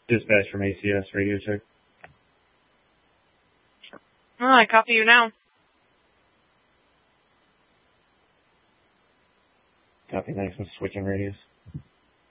Dispatch from ACS, radio check. I copy you now. Copy, thanks. I'm switching radios.